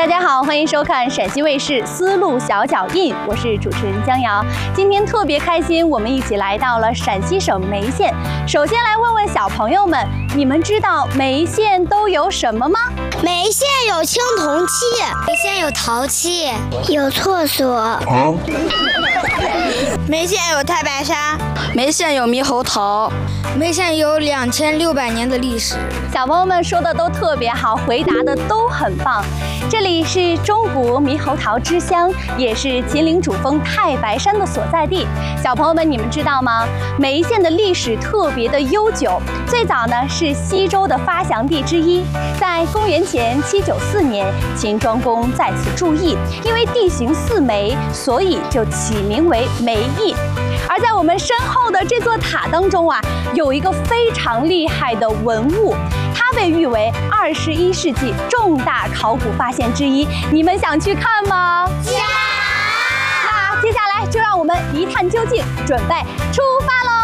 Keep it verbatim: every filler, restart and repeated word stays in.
大家好，欢迎收看陕西卫视《丝路小脚印》，我是主持人江瑶。今天特别开心，我们一起来到了陕西省眉县。首先来问问小朋友们，你们知道眉县都有什么吗？ 眉县有青铜器，眉县有陶器，有厕所。 眉县有太白沙， 眉县有猕猴桃， 眉县有两千六百年的历史。 小朋友们说的都特别好，回答的都很棒。这里是中国猕猴桃之乡，也是秦岭主峰太白山的所在地。小朋友们，你们知道吗？眉县的历史特别的悠久，最早呢是西周的发祥地之一。在公元前七九四年，秦庄公在此筑邑，因为地形似眉，所以就起名为眉邑。而在我们身后的这座塔当中啊，有一个非常厉害的文物，它被誉为二十一世纪重大考古发现之一。你们想去看吗？ 想。 那接下来就让我们一探究竟，准备出发喽！